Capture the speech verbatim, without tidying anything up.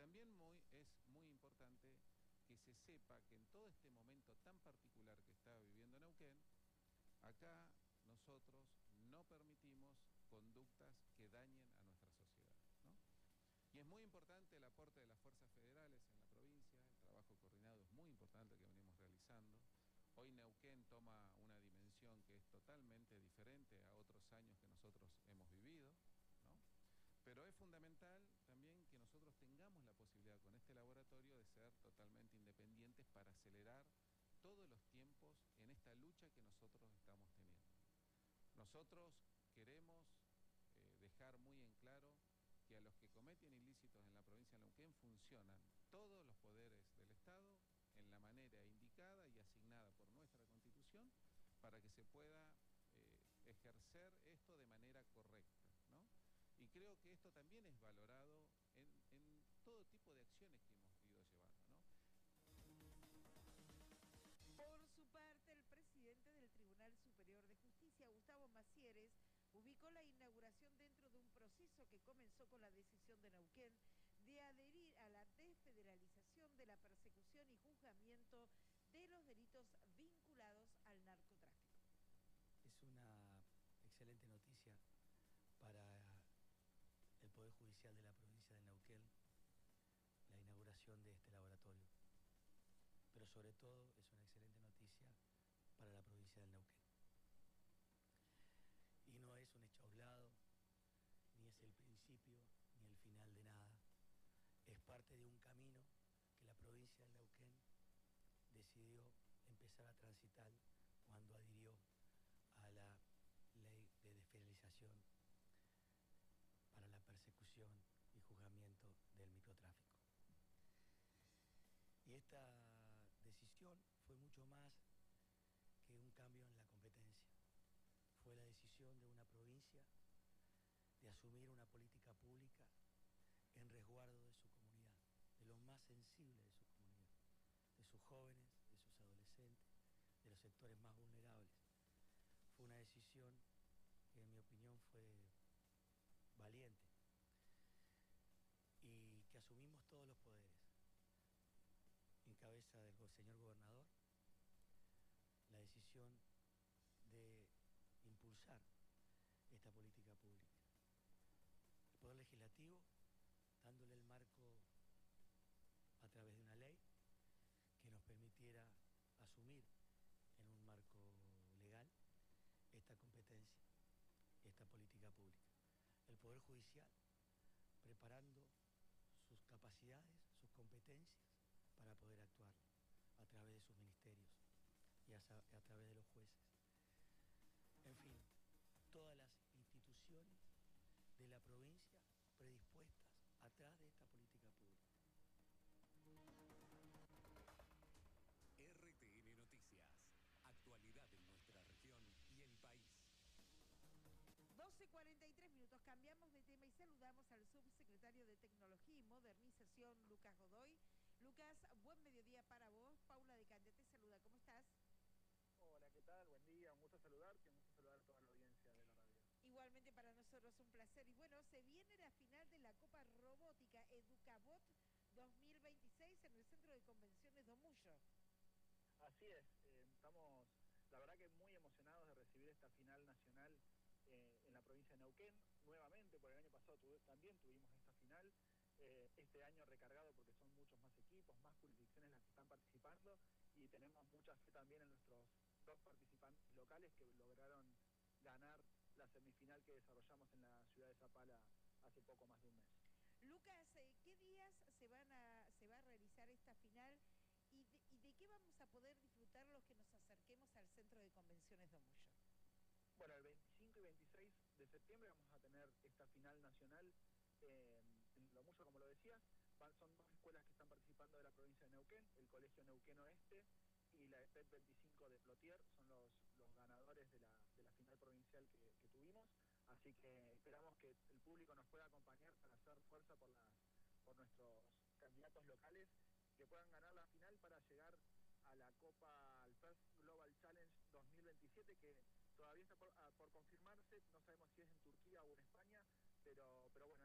también muy, es muy importante que se sepa que en todo este momento tan particular que está viviendo Neuquén, acá nosotros no permitimos conductas que dañen a nuestra sociedad, ¿no? Y es muy importante el aporte de las fuerzas federales en la provincia, el trabajo coordinado es muy importante que venimos realizando. Hoy Neuquén toma una dimensión que es totalmente diferente a otros años que nosotros hemos vivido, ¿no? Pero es fundamental también que nosotros tengamos la posibilidad con este laboratorio de ser totalmente independientes para acelerar todos los tiempos en esta lucha que nosotros estamos teniendo. Nosotros queremos eh, dejar muy en claro que a los que cometen ilícitos en la provincia de Neuquén funcionan todos los poderes del Estado en la manera indicada y asignada por nuestra Constitución para que se pueda eh, ejercer esto de manera correcta, ¿no? Y creo que esto también es valorado en, en todo tipo de acciones que hemos ido llevando, ¿no? Por su parte, el presidente del Tribunal Superior de Justicia, Gustavo Macieres, ubicó la inauguración dentro de un proceso que comenzó con la decisión de Neuquén de adherir a la desfederalización de la persecución y juzgamiento de los delitos vinculados al narcotráfico. Es una excelente noticia para el Poder Judicial de la provincia de Neuquén, la inauguración de este laboratorio. Pero sobre todo es una excelente noticia para la provincia del Neuquén. Y no es un hecho aislado, ni es el principio, ni el final de nada. Es parte de un camino que la provincia del Neuquén decidió empezar a transitar cuando adhirió a la ley de desfederalización para la persecución y juzgamiento del microtráfico. Y esta decisión fue mucho más que un cambio en la competencia. Fue la decisión de una provincia de asumir una política pública en resguardo de su comunidad, de lo más sensible de su comunidad, de sus jóvenes, de sus adolescentes, de los sectores más vulnerables. Fue una decisión que en mi opinión fue valiente y que asumimos todos los poderes, en cabeza del señor gobernador, la decisión de impulsar esta política pública. El Poder Legislativo, dándole el marco a través de una ley que nos permitiera asumir en un marco legal esta competencia, esta política pública. El Poder Judicial, preparando sus capacidades, sus competencias para poder actuar a través de sus ministerios y a, a través de los jueces. En fin, todas las instituciones de la provincia predispuestas atrás de esta política pública. R T N Noticias, actualidad en nuestra región y el país. doce cuarenta y tres minutos, cambiamos de tema y saludamos al subsecretario de Tecnología y Modernización, Lucas Godoy. Lucas, buen mediodía para vos. Paula de Candia te saluda, ¿cómo estás? Hola, ¿qué tal? Buen día, un gusto saludarte, un gusto saludar a toda la audiencia de la radio. Igualmente para nosotros un placer. Y bueno, se viene la final de la Copa Robótica Educabot dos mil veintiséis en el Centro de Convenciones Domullo. Así es, eh, estamos la verdad que muy emocionados de recibir esta final nacional eh, en la provincia de Neuquén, nuevamente, por el año pasado tuve, también tuvimos esta final, eh, este año recargado porque son muchos más equipos, más jurisdicciones las que están participando y tenemos mucha fe también en nuestros dos participantes locales que lograron ganar la semifinal que desarrollamos en la ciudad de Zapala hace poco más de un mes. Lucas, eh, ¿qué días se van a se va a realizar esta final y de, y de qué vamos a poder disfrutar los que nos acerquemos al Centro de Convenciones Domullo? Bueno, el veinticinco y veintiséis de septiembre vamos a tener esta final nacional eh, en Domullo, como lo decías. Van, son dos escuelas que están participando de la provincia de Neuquén, el Colegio Neuquén Oeste y la E P E T veinticinco de Plotier, son los, los ganadores de la, de la final provincial que, que tuvimos, así que esperamos que el público nos pueda acompañar para hacer fuerza por, las, por nuestros candidatos locales, que puedan ganar la final para llegar a la Copa, al First Global Challenge dos mil veintisiete, que todavía está por, por confirmarse, no sabemos si es en Turquía o en España, pero, pero bueno,